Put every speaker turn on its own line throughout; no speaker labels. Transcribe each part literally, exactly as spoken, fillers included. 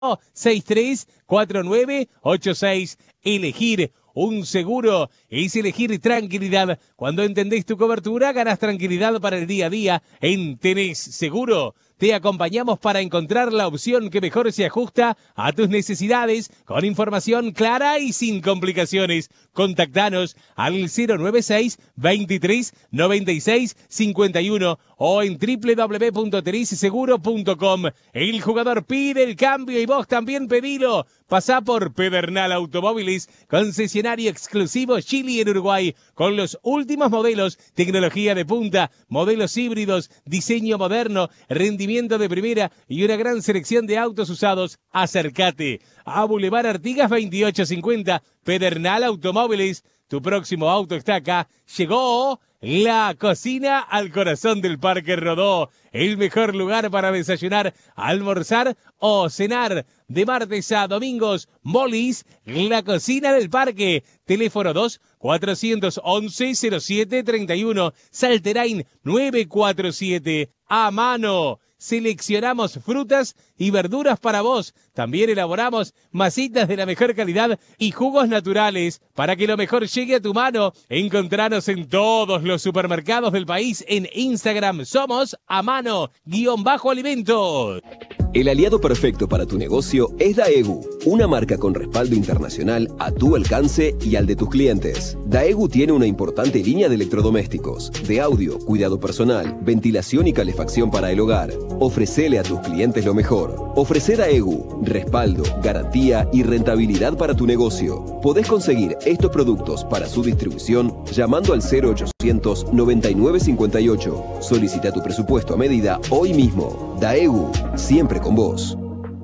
seis tres cuatro nueve ocho seis. Elegir un seguro es elegir tranquilidad. Cuando entendés tu cobertura, ganas tranquilidad para el día a día. En Tenés Seguro te acompañamos para encontrar la opción que mejor se ajusta a tus necesidades, con información clara y sin complicaciones. Contactanos al cero nueve seis, veintitrés, noventa y seis, cincuenta y uno o en doble u doble u doble u punto tenés seguro punto com. El jugador pide el cambio y vos también pedilo. Pasá por Pedernal Automóviles, concesionario exclusivo Chile en Uruguay, con los últimos modelos, tecnología de punta, modelos híbridos, diseño moderno, rendimiento de primera y una gran selección de autos usados. Acércate a Boulevard Artigas veintiocho cincuenta, Pedernal Automóviles. Tu próximo auto está acá. Llegó la cocina al corazón del Parque Rodó, el mejor lugar para desayunar, almorzar o cenar. De martes a domingos, Molis, la cocina del parque. Teléfono dos, cuatrocientos once, cero siete treinta y uno, Salterain nueve cuatro siete. A mano. Seleccionamos frutas y verduras para vos. También elaboramos masitas de la mejor calidad y jugos naturales. Para que lo mejor llegue a tu mano, encontranos en todos los supermercados del país. En Instagram somos a mano guión bajo alimentos.
El aliado perfecto para tu negocio es Daegu, una marca con respaldo internacional a tu alcance y al de tus clientes. Daegu tiene una importante línea de electrodomésticos, de audio, cuidado personal, ventilación y calefacción para el hogar. Ofrecele a tus clientes lo mejor. Ofrece Daegu, respaldo, garantía y rentabilidad para tu negocio. Podés conseguir estos productos para su distribución llamando al cero ochocientos, noventa y nueve cincuenta y ocho. Solicita tu presupuesto a medida hoy mismo. Daegu, siempre con vos.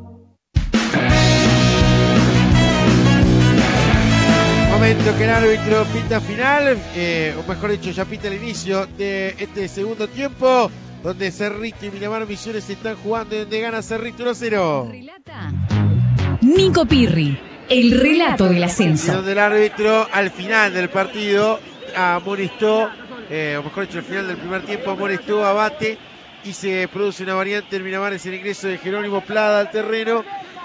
Momento que el árbitro pita final, eh, o mejor dicho, ya pita el inicio de este segundo tiempo, donde Cerrito y Miramar Misiones están jugando y donde gana Cerrito uno a cero.
Relata Nico Pirri, el relato del ascenso.
Y donde el árbitro al final del partido amonestó, eh, o mejor dicho, al final del primer tiempo amonestó a Bate y se produce una variante en Miramar, es el ingreso de Jerónimo Plada al terreno.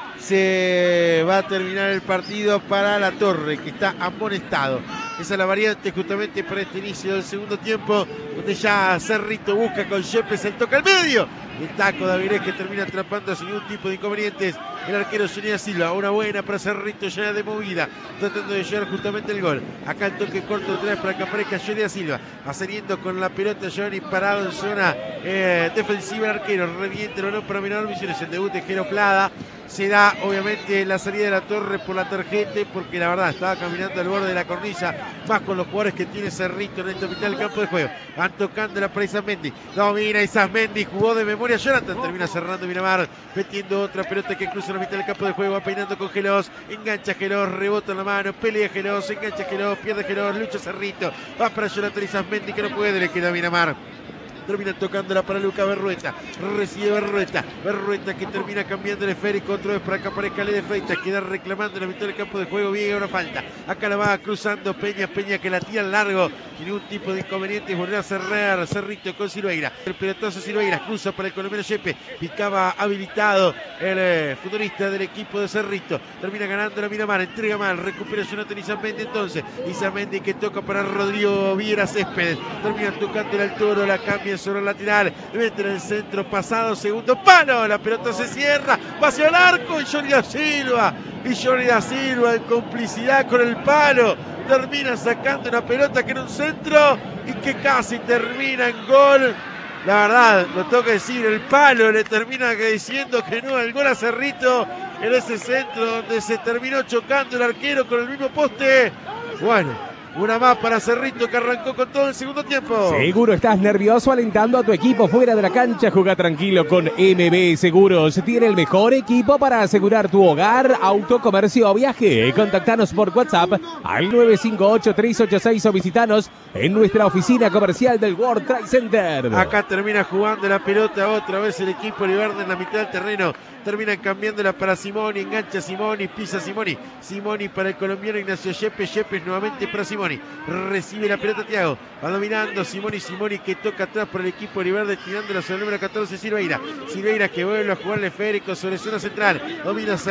Se va a terminar el partido para La Torre, que está amonestado. Esa es la variante justamente para este inicio del segundo tiempo, donde ya Cerrito busca con Yepes el toque al medio. El taco de Avilés que termina atrapando sin ningún tipo de inconvenientes el arquero Johnny Silva. Una buena para Cerrito, llena de movida, tratando de llegar justamente el gol. Acá el toque corto otra vez para que aparezca Johnny Silva, ascendiendo con la pelota Johnny parado en zona eh, defensiva el arquero. Reviente el balón para Miramar Misiones. El debut de Jero Plada. Se da obviamente la salida de La Torre por la tarjeta, porque la verdad estaba caminando al borde de la cornisa, más con los jugadores que tiene Cerrito en esta mitad del campo de juego. Van tocándola para Isasmendi. Domina Isasmendi, jugó de memoria Jonathan, termina cerrando Miramar, metiendo otra pelota que cruza la mitad del campo de juego, va peinando con Gelos, engancha Gelos, rebota en la mano, pelea Gelos, engancha Gelos, pierde Gelos, lucha Cerrito, va para Jonathan Isasmendi que no puede, le queda a Miramar. Termina tocándola para Luca Berrueta. Recibe Berrueta. Berrueta que termina cambiando el esférico. Otra vez para que aparezca Lede Freitas. Queda reclamando en la mitad del campo de juego. Viene una falta. Acá la va cruzando Peña. Peña que la tira al largo. Sin ningún tipo de inconveniente. Volverá a cerrar Cerrito con Silveira. El pelotazo Silveira. Cruza para el colombiano Yepe. Picaba habilitado el eh, futbolista del equipo de Cerrito. Termina ganando la Miramar. Entrega mal. Recupera Jonathan Isamendi entonces. Isamendi que toca para Rodrigo Viera Céspedes. Termina tocando el Toro. La cambia sobre el lateral, mete en el centro pasado, segundo palo, la pelota se cierra, va hacia el arco y Johnny da Silva, y Johnny da Silva en complicidad con el palo, termina sacando una pelota que era un centro y que casi termina en gol. La verdad, lo tengo que decir, el palo le termina diciendo que no, el gol a Cerrito en ese centro donde se terminó chocando el arquero con el mismo poste. Bueno, una más para Cerrito que arrancó con todo el segundo tiempo.
Seguro estás nervioso alentando a tu equipo fuera de la cancha. Juega tranquilo con M B Seguros. Tiene el mejor equipo para asegurar tu hogar, auto, comercio o viaje. Contactanos por WhatsApp al nueve cinco ocho, tres ocho seis o visitanos en nuestra oficina comercial del World Trade Center.
Acá termina jugando la pelota otra vez el equipo Oliverde en la mitad del terreno. terminan cambiándola para Simoni, engancha Simoni, pisa Simoni, Simoni para el colombiano Ignacio Yepes, Yepes nuevamente para Simoni, recibe la pelota Thiago, va dominando Simoni, Simoni que toca atrás por el equipo Oliverde, tirándola sobre el número catorce Silveira, Silveira que vuelve a jugarle Federico sobre zona central, domina